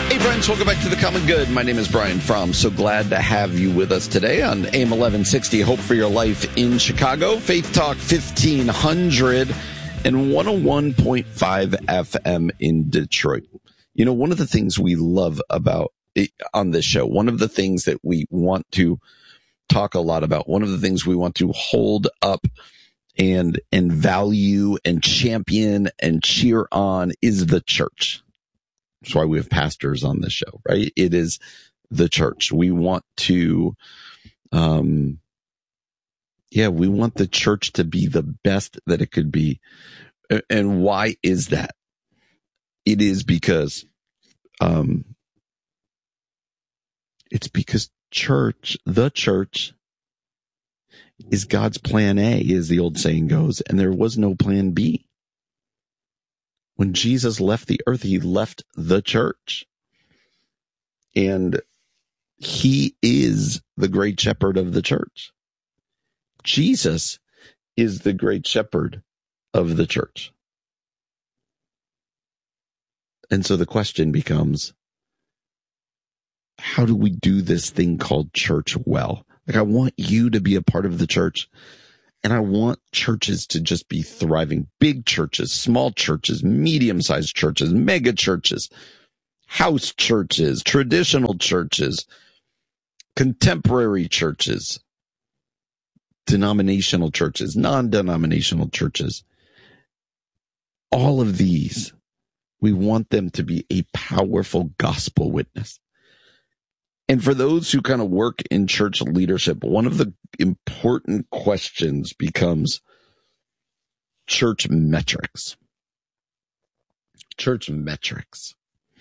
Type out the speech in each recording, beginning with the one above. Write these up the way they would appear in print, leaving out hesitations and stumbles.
Hey friends, welcome back to The Common Good. My name is Brian Fromm. So glad to have you with us today on AM 1160, Hope for Your Life in Chicago, Faith Talk 1500, and 101.5 FM in Detroit. You know, one of the things we love about on this show, one of the things that we want to talk a lot about, one of the things we want to hold up and value and champion and cheer on is the church. That's why we have pastors on this show, right? It is the church. We want to, we want the church to be the best that it could be. And why is that? It is because, it's because the church is God's plan A, as the old saying goes, and there was no plan B. When Jesus left the earth, he left the church. And he is the great shepherd of the church. Jesus is the great shepherd of the church. And so the question becomes, how do we do this thing called church well? Like, I want you to be a part of the church. And I want churches to just be thriving. Big churches, small churches, medium-sized churches, mega churches, house churches, traditional churches, contemporary churches, denominational churches, non-denominational churches. All of these, we want them to be a powerful gospel witness. And for those who kind of work in church leadership, one of the important questions becomes church metrics. Church metrics.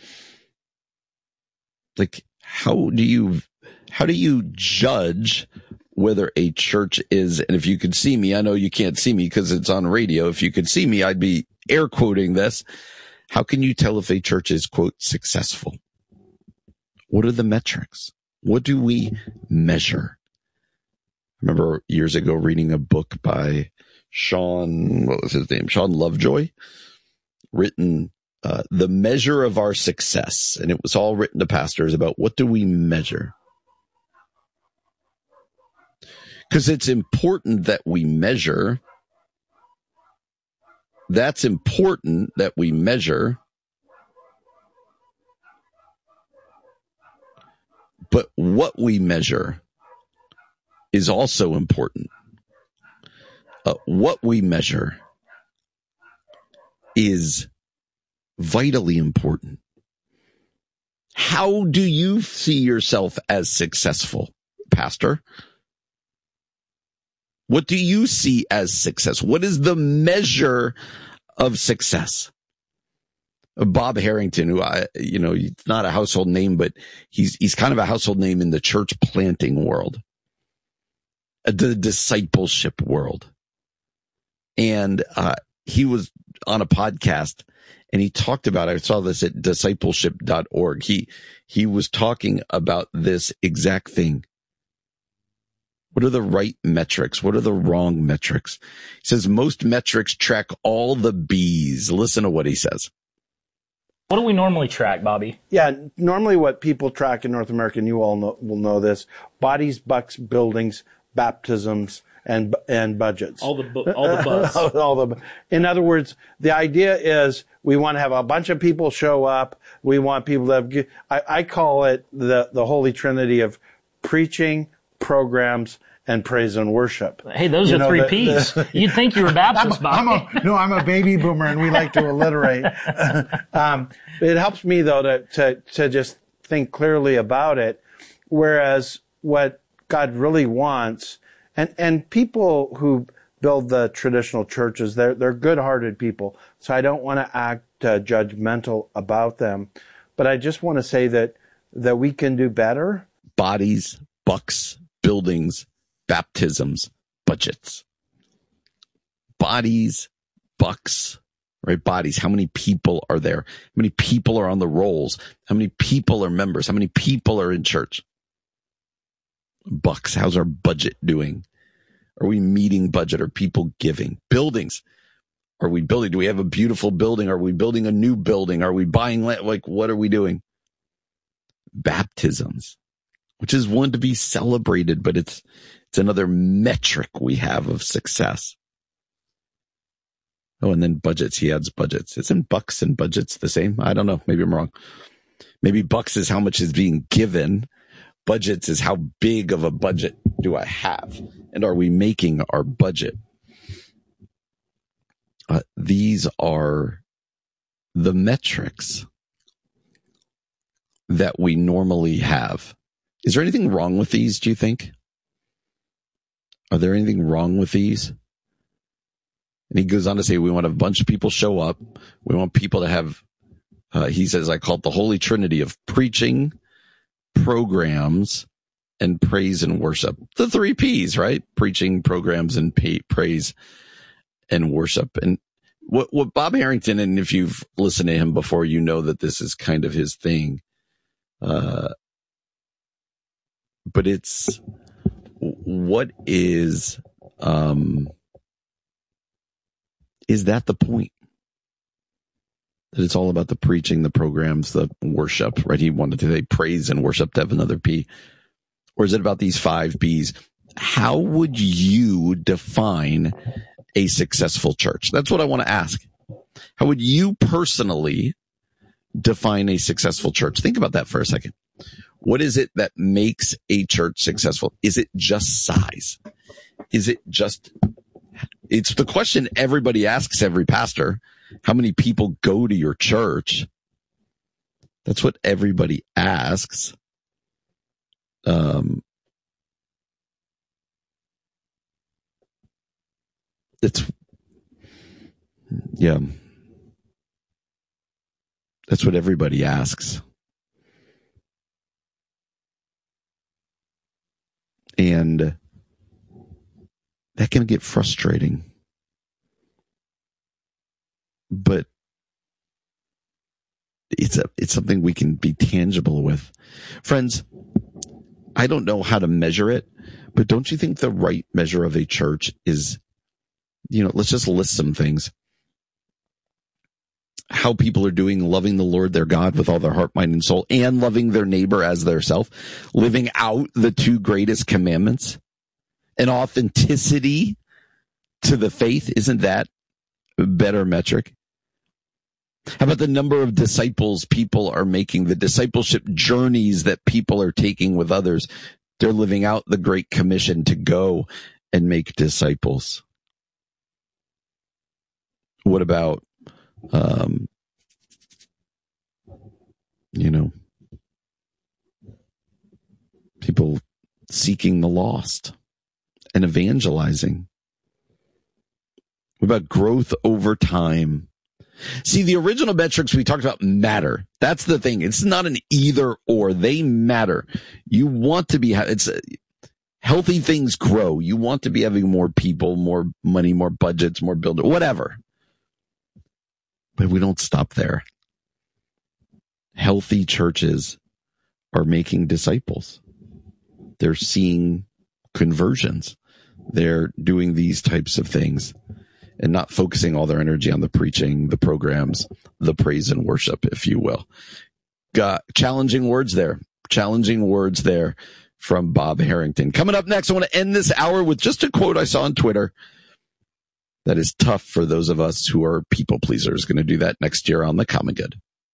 Like, how do you judge whether a church is, and if you could see me, I know you can't see me because it's on radio. If you could see me, I'd be air quoting this. How can you tell if a church is, quote, successful? What are the metrics? What do we measure? I remember years ago reading a book by Sean Lovejoy, written The Measure of Our Success. And it was all written to pastors about what do we measure? Because it's important that we measure. That's important that we measure. But what we measure is also important. What we measure is vitally important. How do you see yourself as successful, Pastor? What do you see as success? What is the measure of success? Bob Harrington, who he's not a household name, but he's kind of a household name in the church planting world, the discipleship world. And he was on a podcast and he talked about, I saw this at discipleship.org. He was talking about this exact thing. What are the right metrics? What are the wrong metrics? He says most metrics track all the B's. Listen to what he says. What do we normally track, Bobby? Yeah, normally what people track in North America, and you all will know this, bodies, bucks, buildings, baptisms, and budgets. All the buzz. In other words, the idea is we want to have a bunch of people show up. We want people to have, I call it the Holy Trinity of preaching, programs, and praise and worship. Hey, those are three P's. You'd think you were Baptist, Bobby. I'm a baby boomer, and we like to alliterate. It helps me, though, to just think clearly about it, whereas what God really wants, and people who build the traditional churches, they're good-hearted people, so I don't want to act judgmental about them, but I just want to say that we can do better. Bodies, bucks, buildings, baptisms, budgets. Bodies, bucks, right? Bodies. How many people are there? How many people are on the rolls? How many people are members? How many people are in church? Bucks. How's our budget doing? Are we meeting budget? Are people giving? Buildings. Are we building? Do we have a beautiful building? Are we building a new building? Are we buying land? Like, what are we doing? baptisms, which is one to be celebrated, but it's another metric we have of success. Oh, and then budgets. He adds budgets. Isn't bucks and budgets the same? I don't know. Maybe I'm wrong. Maybe bucks is how much is being given. Budgets is how big of a budget do I have? And are we making our budget? These are the metrics that we normally have. Is there anything wrong with these, do you think? Are there anything wrong with these? And he goes on to say, we want a bunch of people show up. We want people to have, he says, I call it the Holy Trinity of preaching, programs, and praise and worship. The 3 Ps, right? Preaching, programs, and praise and worship. And what Bob Harrington, and if you've listened to him before, you know that this is kind of his thing. But it's, what is that the point? That it's all about the preaching, the programs, the worship, right? He wanted to say praise and worship to have another P. Or is it about these 5 Bs? How would you define a successful church? That's what I want to ask. How would you personally define a successful church? Think about that for a second. What is it that makes a church successful? Is it just size? Is it just, it's the question everybody asks every pastor. How many people go to your church? That's what everybody asks. That's what everybody asks. And that can get frustrating. But it's something we can be tangible with. Friends, I don't know how to measure it, but don't you think the right measure of a church is, let's just list some things. How people are doing, loving the Lord their God with all their heart, mind, and soul, and loving their neighbor as their self, living out the 2 greatest commandments, and authenticity to the faith. Isn't that a better metric? How about the number of disciples people are making, the discipleship journeys that people are taking with others? They're living out the Great Commission to go and make disciples. What about, people seeking the lost and evangelizing? What about growth over time? See, the original metrics we talked about matter. That's the thing. It's not an either or. They matter. You want to be, healthy things grow. You want to be having more people, more money, more budgets, more builder, whatever. But we don't stop there. Healthy churches are making disciples. They're seeing conversions. They're doing these types of things and not focusing all their energy on the preaching, the programs, the praise and worship, if you will. Got challenging words there from Bob Harrington. Coming up next, I want to end this hour with just a quote I saw on Twitter that is tough for those of us who are people pleasers. Going to do that next year on The Common Good.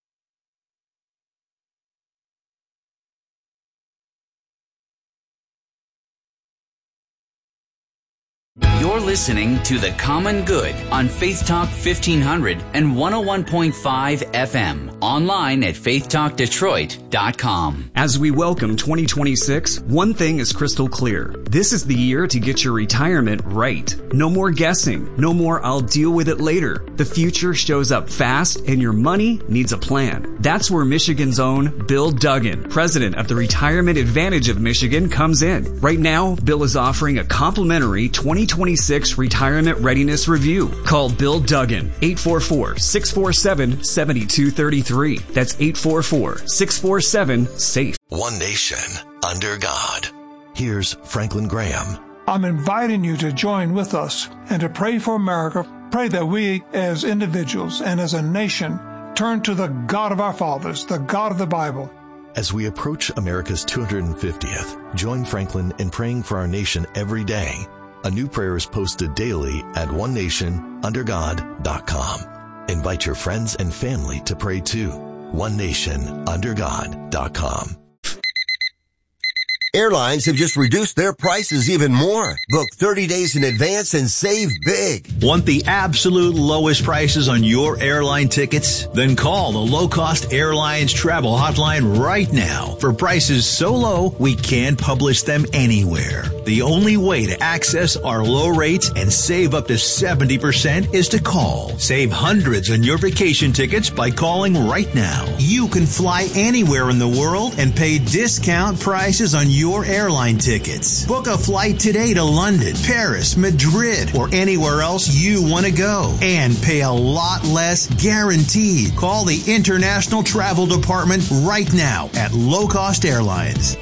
You're listening to The Common Good on Faith Talk 1500 and 101.5 FM. Online at faithtalkdetroit.com. As we welcome 2026, one thing is crystal clear. This is the year to get your retirement right. No more guessing. No more I'll deal with it later. The future shows up fast and your money needs a plan. That's where Michigan's own Bill Duggan, president of the Retirement Advantage of Michigan, comes in. Right now, Bill is offering a complimentary 2026 Retirement Readiness Review. Call Bill Duggan, 844-647-7233. That's 844-647-SAFE. One nation, under God. Here's Franklin Graham. I'm inviting you to join with us and to pray for America. Pray that we as individuals and as a nation turn to the God of our fathers, the God of the Bible, As we approach America's 250th, join Franklin in praying for our nation every day. A new prayer is posted daily at onenationundergod.com. Invite your friends and family to pray too. onenationundergod.com. Airlines have just reduced their prices even more. Book 30 days in advance and save big. Want the absolute lowest prices on your airline tickets? Then call the Low Cost Airlines Travel Hotline right now for prices so low we can't publish them anywhere. The only way to access our low rates and save up to 70% is to call. Save hundreds on your vacation tickets by calling right now. You can fly anywhere in the world and pay discount prices on your airline tickets. Book a flight today to London, Paris, Madrid, or anywhere else you want to go and pay a lot less guaranteed. Call the International Travel Department right now at Low Cost Airlines.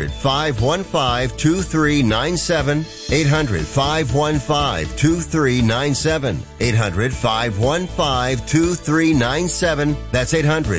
800-515-2397. 800-515-2397. 800-515-2397. That's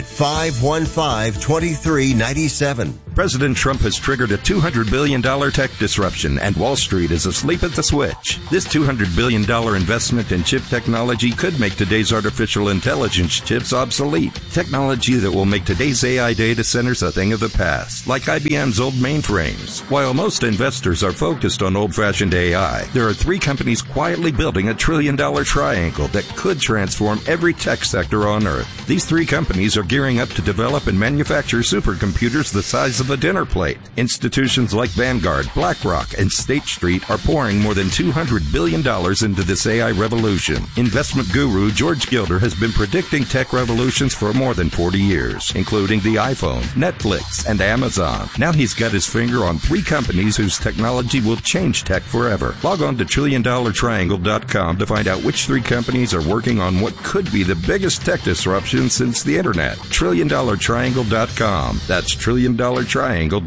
800-515-2397. President Trump has triggered a $200 billion tech disruption, and Wall Street is asleep at the switch. This $200 billion investment in chip technology could make today's artificial intelligence chips obsolete. Technology that will make today's AI data centers a thing of the past, like IBM's old mainframes. While most investors are focused on old-fashioned AI, there are three companies quietly building a trillion-dollar triangle that could transform every tech sector on Earth. These three companies are gearing up to develop and manufacture supercomputers the size of a dinner plate. Institutions like Vanguard, BlackRock, and State Street are pouring more than $200 billion into this AI revolution. Investment guru George Gilder has been predicting tech revolutions for more than 40 years, including the iPhone, Netflix, and Amazon. Now he's got his finger on three companies whose technology will change tech forever. Log on to TrillionDollarTriangle.com to find out which three companies are working on what could be the biggest tech disruption since the internet. TrillionDollarTriangle.com. That's TrillionDollarTriangle.com.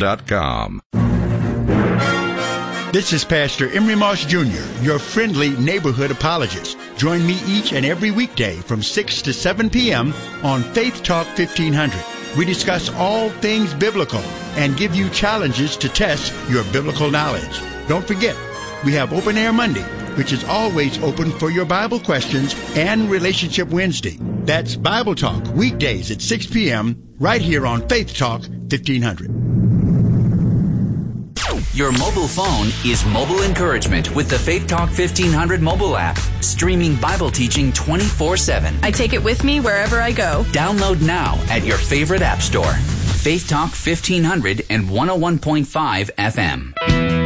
This is Pastor Emery Moss Jr., your friendly neighborhood apologist. Join me each and every weekday from 6 to 7 p.m. on Faith Talk 1500. We discuss all things biblical and give you challenges to test your biblical knowledge. Don't forget, we have Open Air Monday, which is always open for your Bible questions, and Relationship Wednesday. That's Bible Talk, weekdays at 6 p.m., right here on Faith Talk 1500. Your mobile phone is mobile encouragement with the Faith Talk 1500 mobile app, streaming Bible teaching 24/7. I take it with me wherever I go. Download now at your favorite app store. Faith Talk 1500 and 101.5 FM.